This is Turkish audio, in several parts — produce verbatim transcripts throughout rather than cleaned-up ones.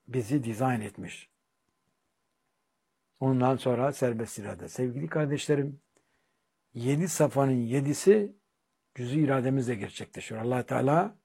bizi dizayn etmiş. Ondan sonra serbest irade. Sevgili kardeşlerim, yedi safhanın yedisi cüz-i irademizle gerçekleşiyor. Allah Teala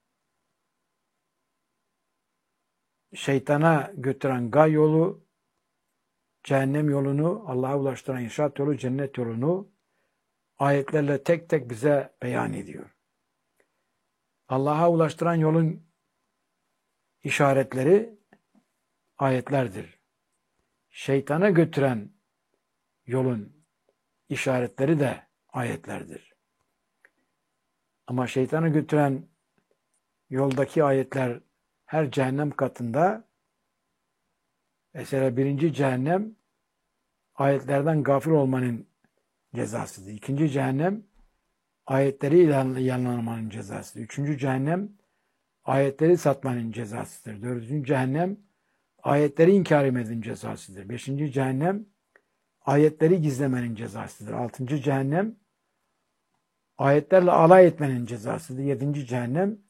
şeytana götüren gay yolu, cehennem yolunu, Allah'a ulaştıran inşaat yolu, cennet yolunu ayetlerle tek tek bize beyan ediyor. Allah'a ulaştıran yolun işaretleri ayetlerdir. Şeytana götüren yolun işaretleri de ayetlerdir. Ama şeytana götüren yoldaki ayetler her cehennem katında, mesela birinci cehennem ayetlerden gafil olmanın cezasıdır. İkinci cehennem ayetleri yalanlamanın cezasıdır. Üçüncü cehennem ayetleri satmanın cezasıdır. Dördüncü cehennem ayetleri inkar etmenin cezasıdır. Beşinci cehennem ayetleri gizlemenin cezasıdır. Altıncı cehennem ayetlerle alay etmenin cezasıdır. Yedinci cehennem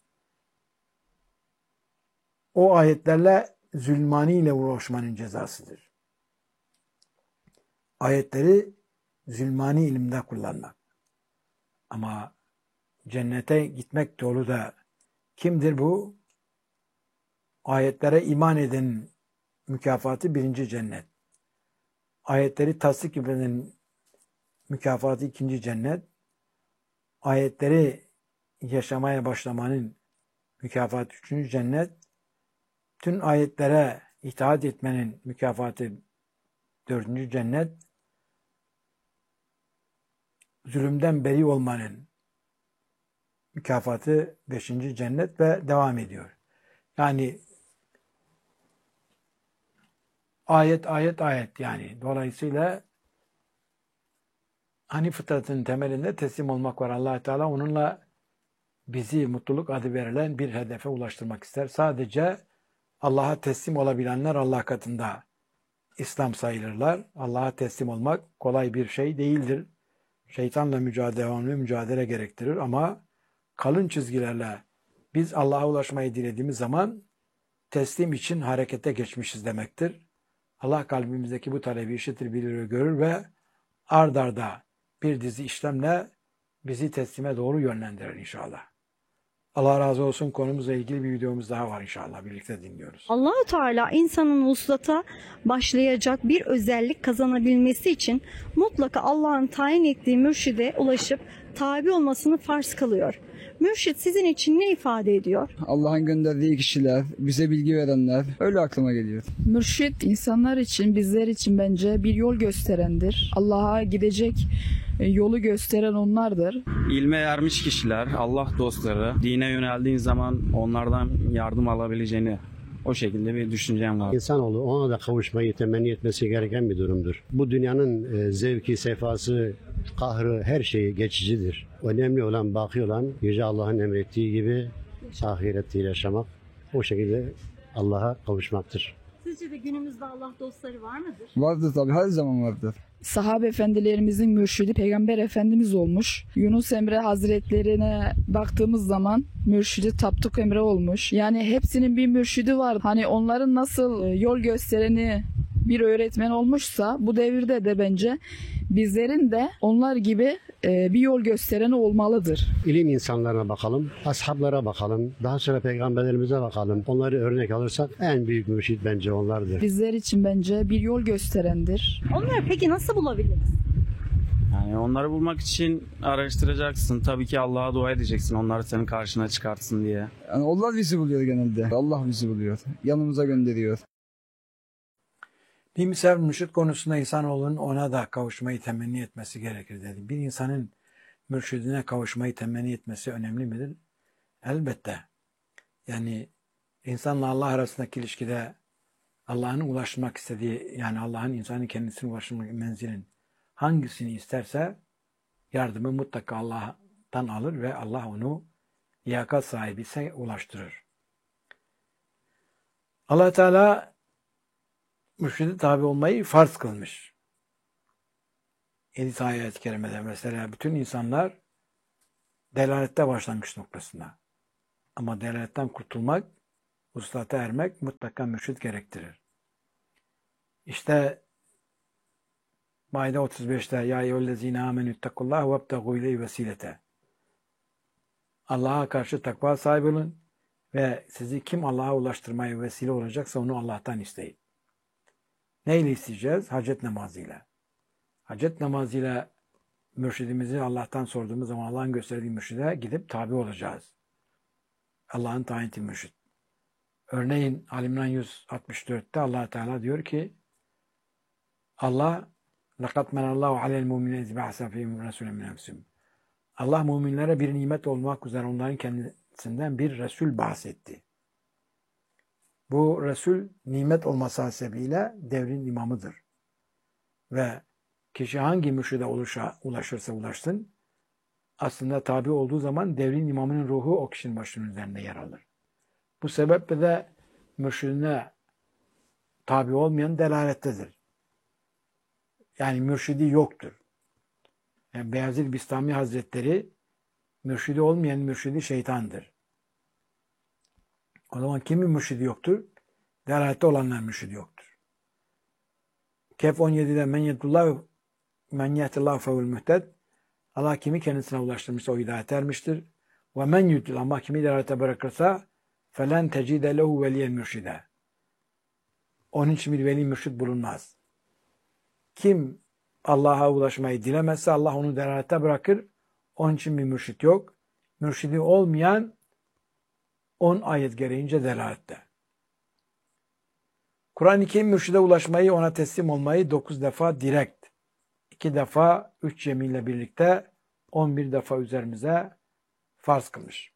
o ayetlerle zulmaniyle uğraşmanın cezasıdır. Ayetleri zulmani ilimde kullanmak. Ama cennete gitmek yolu da kimdir bu? Ayetlere iman eden mükafatı birinci cennet. Ayetleri tasdik edenin mükafatı ikinci cennet. Ayetleri yaşamaya başlamanın mükafatı üçüncü cennet. Tüm ayetlere itaat etmenin mükafatı dördüncü cennet. Zulümden beri olmanın mükafatı beşinci cennet ve devam ediyor. Yani ayet ayet ayet yani. Dolayısıyla hani fıtratın temelinde teslim olmak var. Allah Teala onunla bizi mutluluk adı verilen bir hedefe ulaştırmak ister. Sadece Allah'a teslim olabilenler Allah katında İslam sayılırlar. Allah'a teslim olmak kolay bir şey değildir. Şeytanla mücadele, devamlı mücadele gerektirir ama kalın çizgilerle biz Allah'a ulaşmayı dilediğimiz zaman teslim için harekete geçmişiz demektir. Allah kalbimizdeki bu talebi işitir, bilir, görür ve ard arda bir dizi işlemle bizi teslime doğru yönlendirir inşallah. Allah razı olsun. Konumuzla ilgili bir videomuz daha var inşallah. Birlikte dinliyoruz. Allah-u Teala insanın vuslata başlayacak bir özellik kazanabilmesi için mutlaka Allah'ın tayin ettiği mürşide ulaşıp tabi olmasını farz kılıyor. Mürşid sizin için ne ifade ediyor? Allah'ın gönderdiği kişiler, bize bilgi verenler, öyle aklıma geliyor. Mürşid insanlar için, bizler için bence bir yol gösterendir. Allah'a gidecek yolu gösteren onlardır. İlme ermiş kişiler, Allah dostları, dine yöneldiğin zaman onlardan yardım alabileceğini, o şekilde bir düşüncem var. İnsanoğlu ona da kavuşmayı temenni etmesi gereken bir durumdur. Bu dünyanın e, zevki, sefası, kahrı, her şeyi geçicidir. Önemli olan, baki olan Yüce Allah'ın emrettiği gibi ahirette yaşamak, o şekilde Allah'a kavuşmaktır. Sizce de günümüzde Allah dostları var mıdır? Vardır tabii, her zaman vardır. Sahabe efendilerimizin mürşidi Peygamber Efendimiz olmuş. Yunus Emre Hazretlerine baktığımız zaman mürşidi Tapduk Emre olmuş. Yani hepsinin bir mürşidi var. Hani onların nasıl yol göstereni bir öğretmen olmuşsa bu devirde de bence bizlerin de onlar gibi bir yol göstereni olmalıdır. İlim insanlarına bakalım, ashablara bakalım, daha sonra peygamberlerimize bakalım. Onları örnek alırsak en büyük mürşid bence onlardır. Bizler için bence bir yol gösterendir. Onları peki nasıl bulabiliriz? Yani onları bulmak için araştıracaksın. Tabii ki Allah'a dua edeceksin. Onları senin karşına çıkartsın diye. Yani Allah bizi buluyor genelde. Allah bizi buluyor. Yanımıza gönderiyor. Bir misal mürşid konusunda insanoğlunun ona da kavuşmayı temenni etmesi gerekir dedi. Bir insanın mürşidine kavuşmayı temenni etmesi önemli midir? Elbette. Yani insanla Allah arasındaki ilişkide Allah'ın ulaşmak istediği, yani Allah'ın insanın kendisine ulaşmak menzilin hangisini isterse yardımı mutlaka Allah'tan alır ve Allah onu liyakat sahibi ise ulaştırır. Allah Teala mürşide tabi olmayı farz kılmış. Yedi ayet-i kerimede mesela bütün insanlar delalette başlangıç noktasında. Ama delaletten kurtulmak vuslata ermek mutlaka mürşit gerektirir. İşte Maide otuz beşte ya eyyühellezine amenüttekullah ve ebtegû ileyhi vesilete. Allah'a karşı takva sahibi olun ve sizi kim Allah'a ulaştırmaya vesile olacaksa onu Allah'tan isteyin. Neyle isteyeceğiz? Hacet namazıyla. Hacet namazıyla mürşidimizi Allah'tan sorduğumuz zaman Allah'ın gösterdiği mürşide gidip tabi olacağız. Allah'ın tayin ettiği mürşid. Örneğin Ali-İmran yüz altmış dörtte Allah Teala diyor ki Allah لَقَدْ مَنَ اللّٰهُ عَلَى الْمُؤْمِنِينَ اِذْ بَعْثَ فِيهِمْ رَسُولًا مِنْ أَنْفُسِهِمْ. Allah müminlere bir nimet olmak üzere onların kendisinden bir Resul bahsetti. Bu Resul nimet olması hasebiyle devrin imamıdır. Ve kişi hangi mürşide ulaşa, ulaşırsa ulaşsın, aslında tabi olduğu zaman devrin imamının ruhu o kişinin başının üzerinde yer alır. Bu sebeple de mürşidine tabi olmayan delalettedir. Yani mürşidi yoktur. Yani Beyazıt Bistami Hazretleri mürşidi olmayan mürşidi şeytandır. O zaman kimin mürşidi yoktur? Delalette olanların mürşidi yoktur. Kehf on yedide men yedullah men yehdillahu fehul muhted. Allah kimi kendisine ulaştırmışsa o hidayete ermiştir. Ve men yudlil ama kimi delalete bırakırsa felen tecide lehu veliyen mürşide. Onun için bir veli mürşid bulunmaz. Kim Allah'a ulaşmayı dilemezse Allah onu delalete bırakır. Onun için bir mürşid yok. Mürşidi olmayan on ayet gereğince delalette. Kur'an-ı Kerim mürşide ulaşmayı, ona teslim olmayı dokuz defa direkt, iki defa üç yeminle birlikte on bir defa üzerimize farz kılmış.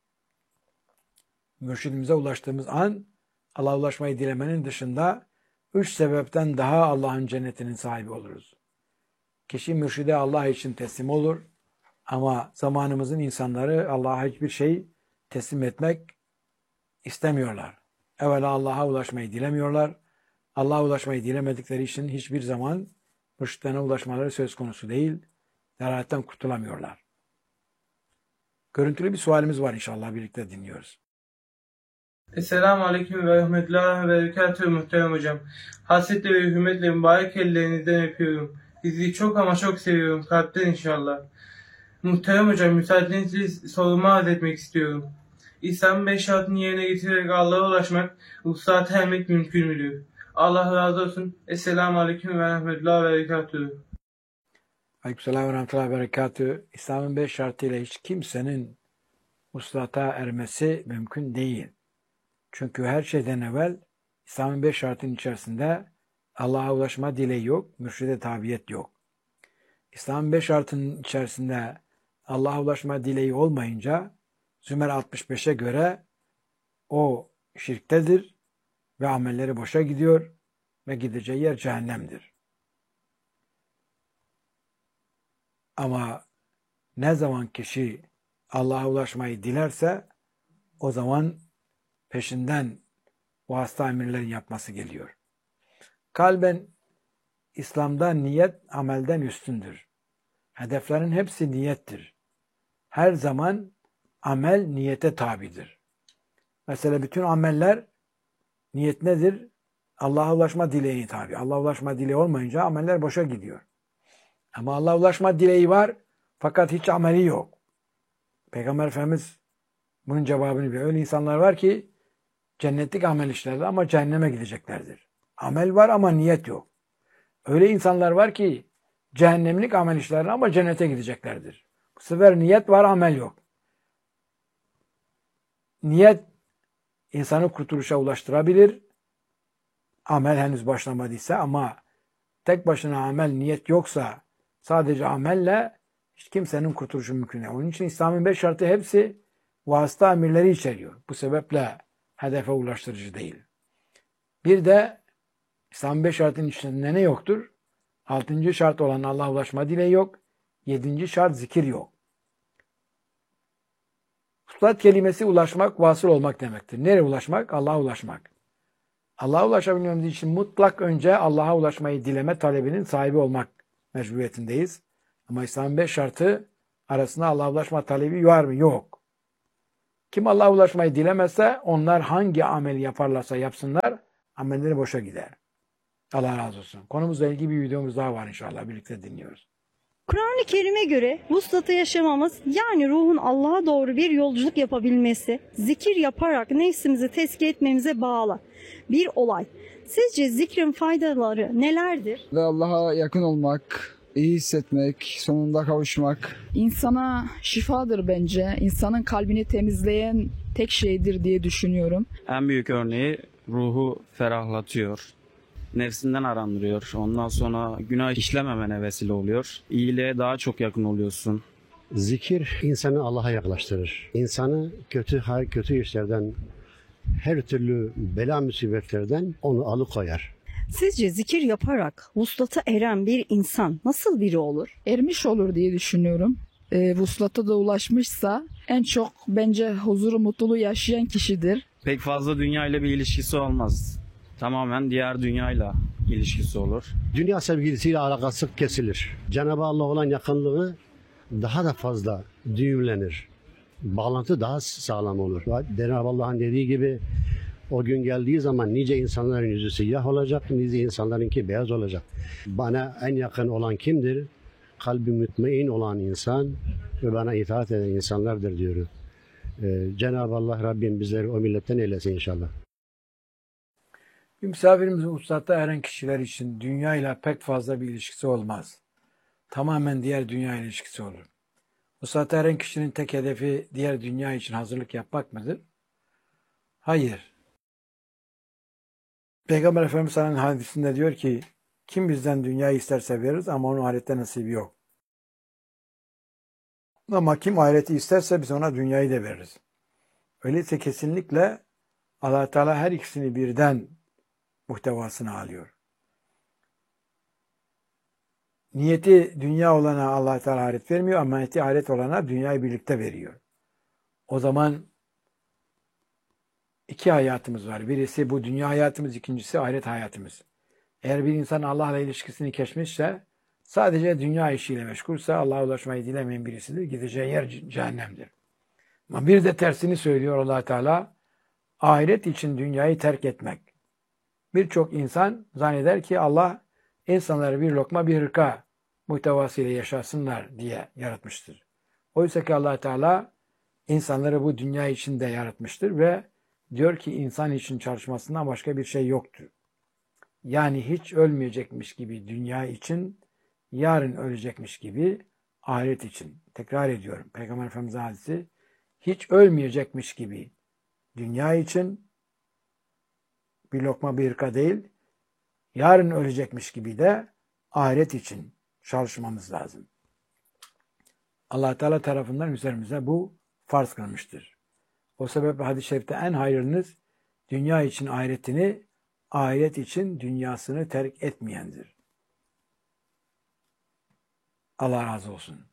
Mürşidimize ulaştığımız an Allah'a ulaşmayı dilemenin dışında üç sebepten daha Allah'ın cennetinin sahibi oluruz. Kişi mürşide Allah için teslim olur ama zamanımızın insanları Allah'a hiçbir şey teslim etmek istemiyorlar. Evvela Allah'a ulaşmayı dilemiyorlar. Allah'a ulaşmayı dilemedikleri için hiçbir zaman mürşitlerine ulaşmaları söz konusu değil. Delaletten kurtulamıyorlar. Görüntülü bir sualimiz var inşallah birlikte dinliyoruz. Esselamu Aleyküm ve Rahmetullahi ve Berekatuhu muhterem hocam. Hasretle ve hürmetle mübarek ellerinizden öpüyorum. Sizi çok ama çok seviyorum. Kalpten inşallah. Muhterem hocam, müsaadenizle sorumu arz etmek istiyorum. İslam'ın beş şartını yerine getirerek Allah'a ulaşmak, ruhsata ermek mümkün müdür? Allah razı olsun. Esselamu Aleyküm ve Rahmetullahi ve Berekatuhu. Aleykümselam ve Rahmetullahi ve Berekatuhu. İslam'ın beş şartıyla hiç kimsenin vuslata ermesi mümkün değil. Çünkü her şeyden evvel İslam'ın beş şartının içerisinde Allah'a ulaşma dileği yok, mürşide tabiyet yok. İslam'ın beş şartının içerisinde Allah'a ulaşma dileği olmayınca Zümer altmış beşe göre o şirktedir ve amelleri boşa gidiyor ve gideceği yer cehennemdir. Ama ne zaman kişi Allah'a ulaşmayı dilerse o zaman peşinden vasıta emirlerin yapması geliyor. Kalben İslam'da niyet amelden üstündür. Hedeflerin hepsi niyettir. Her zaman amel niyete tabidir. Mesela bütün ameller niyet nedir? Allah'a ulaşma dileğine tabi. Allah'a ulaşma dileği olmayınca ameller boşa gidiyor. Ama Allah'a ulaşma dileği var fakat hiç ameli yok. Peygamber Efendimiz bunun cevabını veriyor. Öyle insanlar var ki cennetlik amel işlerler ama cehenneme gideceklerdir. Amel var ama niyet yok. Öyle insanlar var ki cehennemlik amel işlerler ama cennete gideceklerdir. Bu sefer niyet var, amel yok. Niyet insanı kurtuluşa ulaştırabilir. Amel henüz başlamadıysa ama tek başına amel, niyet yoksa sadece amelle hiç kimsenin kurtuluşu mümkün değil. Onun için İslam'ın beş şartı hepsi vasıta emirleri içeriyor. Bu sebeple hedefe ulaştırıcı değil. Bir de İslam'ın beş şartının içinde ne yoktur? Altıncı şart olan Allah'a ulaşma dileği yok. Yedinci şart zikir yok. Vuslat kelimesi ulaşmak, vasıl olmak demektir. Nereye ulaşmak? Allah'a ulaşmak. Allah'a ulaşabilmemiz için mutlak önce Allah'a ulaşmayı dileme talebinin sahibi olmak mecburiyetindeyiz. Ama İslam'ın beş şartı arasında Allah'a ulaşma talebi var mı? Yok. Kim Allah'a ulaşmayı dilemezse onlar hangi amel yaparlarsa yapsınlar amelleri boşa gider. Allah razı olsun. Konumuzla ilgili bir videomuz daha var inşallah. Birlikte dinliyoruz. Kur'an-ı Kerim'e göre vuslata yaşamamız yani ruhun Allah'a doğru bir yolculuk yapabilmesi, zikir yaparak nefsimizi tezkiye etmemize bağlı bir olay. Sizce zikrin faydaları nelerdir? Ve Allah'a yakın olmak, iyi hissetmek, sonunda kavuşmak. İnsana şifadır bence. İnsanın kalbini temizleyen tek şeydir diye düşünüyorum. En büyük örneği ruhu ferahlatıyor. Nefsinden arındırıyor. Ondan sonra günah işlememene vesile oluyor. İyiliğe daha çok yakın oluyorsun. Zikir insanı Allah'a yaklaştırır. İnsanı kötü hal, kötü işlerden, her türlü bela musibetlerden onu alıkoyar. Sizce zikir yaparak vuslata eren bir insan nasıl biri olur? Ermiş olur diye düşünüyorum. E, vuslata da ulaşmışsa en çok bence huzuru, mutluluğu yaşayan kişidir. Pek fazla dünya ile bir ilişkisi olmaz. Tamamen diğer dünyayla ilişkisi olur. Dünya sevgilisiyle alakası kesilir. Cenab-ı Allah olan yakınlığı daha da fazla düğümlenir. Bağlantı daha sağlam olur. Cenab-ı Allah'ın dediği gibi o gün geldiği zaman nice insanların yüzü siyah olacak, nice insanlarınki beyaz olacak. Bana en yakın olan kimdir? Kalbi mutmain olan insan ve bana itaat eden insanlardır diyor. Ee, Cenab-ı Allah Rabbim bizleri o milletten eylesin inşallah. Bir misafirimizin vuslata eren kişiler için dünya ile pek fazla bir ilişkisi olmaz. Tamamen diğer dünya ilişkisi olur. Vuslata eren kişinin tek hedefi diğer dünya için hazırlık yapmak mıdır? Hayır. Peygamber Efendimiz Aleyhisselam'ın hadisinde diyor ki, kim bizden dünyayı isterse veririz ama onun ahirette nasibi yok. Ama kim ahireti isterse biz ona dünyayı da veririz. Öyleyse kesinlikle Allah Teala her ikisini birden muhtevasını alıyor. Niyeti dünya olana Allah Teala ahiret vermiyor ama niyeti ahiret olana dünyayı birlikte veriyor. O zaman iki hayatımız var. Birisi bu dünya hayatımız, ikincisi ahiret hayatımız. Eğer bir insan Allah'la ilişkisini kesmişse, sadece dünya işiyle meşgulse Allah'a ulaşmayı dilemeyen birisidir. Gideceği yer cehennemdir. Ama bir de tersini söylüyor Allah Teala, ahiret için dünyayı terk etmek. Birçok insan zanneder ki Allah insanları bir lokma bir hırka muhtevasıyla yaşasınlar diye yaratmıştır. Oysa ki Allah Teala insanları bu dünya içinde yaratmıştır ve diyor ki insan için çalışmasından başka bir şey yoktur. Yani hiç ölmeyecekmiş gibi dünya için, yarın ölecekmiş gibi ahiret için. Tekrar ediyorum. Peygamber Efendimiz'in hadisi, hiç ölmeyecekmiş gibi dünya için, bir lokma bir hırka değil, yarın ölecekmiş gibi de ahiret için çalışmamız lazım. Allah Teala tarafından üzerimize bu farz kılmıştır. O sebeple hadis-i şerifte en hayırlınız dünya için ahiretini, ahiret için dünyasını terk etmeyendir. Allah razı olsun.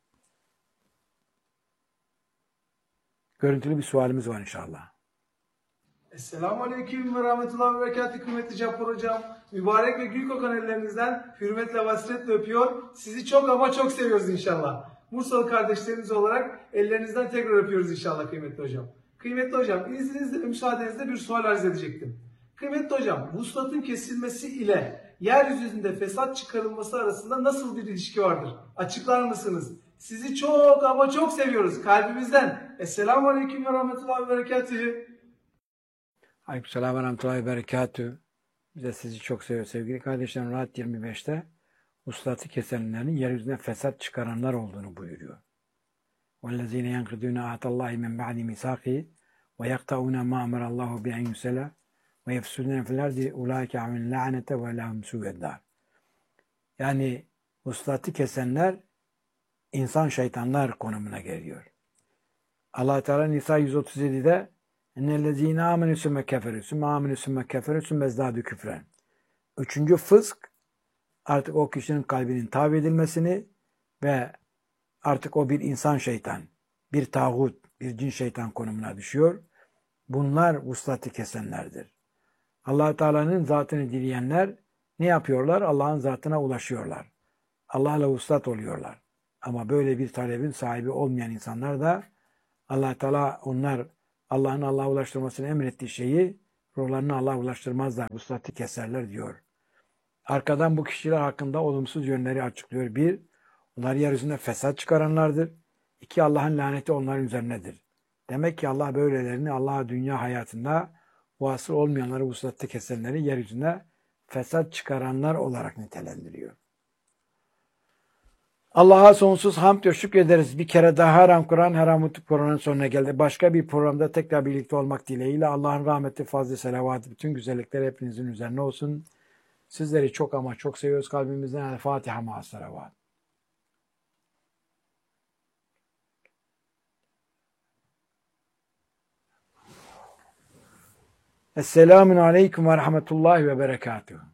Görüntülü bir sualimiz var inşallah. Esselamu Aleyküm ve Rahmetullahi ve Berekatuhu kıymetli Cappar Hocam. Mübarek ve gül kokan ellerinizden hürmetle ve hasretle öpüyor. Sizi çok ama çok seviyoruz inşallah. Bursalı kardeşleriniz olarak ellerinizden tekrar öpüyoruz inşallah kıymetli hocam. Kıymetli hocam, izninizle ve müsaadenizle bir sual arz edecektim. Kıymetli hocam, vuslatın kesilmesi ile yeryüzünde fesat çıkarılması arasında nasıl bir ilişki vardır? Açıklar mısınız? Sizi çok ama çok seviyoruz kalbimizden. Esselamu Aleyküm ve Rahmetullahi ve Berekatuhu. Aleykümselam ve Rahmetullahi ve Berekatuhu. Biz de sizi çok seviyoruz sevgili kardeşlerim. Rahat yirmi beşte vuslatı kesenlerin yeryüzüne fesat çıkaranlar olduğunu buyuruyor. وَالَّذ۪ينَ يَنْقِدُونَ عَهْدَ اللّٰهِ مِنْ بَعْدِ مِيثَاقِهِ وَيَقْطَعُونَ مَا أَمَرَ اللّٰهُ بِأَنْ يُرْسَلَ وَيَفْسُدُونَ فِي الْأَرْضِ اُولَٰئِكَ عَلَيْهِمُ اللَّعْنَةُ وَلَهُمْ سُوءُ الدَّارِ. Yani vuslatı kesenler insan şeytanlar konumuna geliyor. Allah Teala Nisa yüz otuz yedi'de اَنَّ آمَنُوا ثُمَّ كَفَرُوا ثُمَّ آمَنُوا ثُمَّ كَفَرُوا ثُمَّ ازْدَادُوا كُفْرًا. Üçüncü fısk, artık o kişinin kalbinin tabi edilmesini ve artık o bir insan şeytan, bir tağut, bir cin şeytan konumuna düşüyor. Bunlar vuslatı kesenlerdir. Allah Teala'nın zatını dileyenler ne yapıyorlar? Allah'ın zatına ulaşıyorlar. Allah'la vuslat oluyorlar. Ama böyle bir talebin sahibi olmayan insanlar da Allah Teala onlar Allah'ın Allah'a ulaştırmasını emrettiği şeyi ruhlarını Allah'a ulaştırmazlar. Vuslatı keserler diyor. Arkadan bu kişiler hakkında olumsuz yönleri açıklıyor. Bir, onlar yeryüzünde fesat çıkaranlardır. İki, Allah'ın laneti onların üzerinedir. Demek ki Allah böylelerini Allah'a dünya hayatında vasıl olmayanları, vuslatı kesenleri yeryüzünde fesat çıkaranlar olarak nitelendiriyor. Allah'a sonsuz hamd ve şükrederiz. Bir kere daha Haram Kur'an, Haram Kur'an'ın sonuna geldi. Başka bir programda tekrar birlikte olmak dileğiyle Allah'ın rahmeti, fazlı selavatı, bütün güzellikler hepinizin üzerine olsun. Sizleri çok ama çok seviyoruz kalbimizden. El Fatiha ma'as salavat. Esselamun aleyküm ve rahmetullahi ve berekatuhu.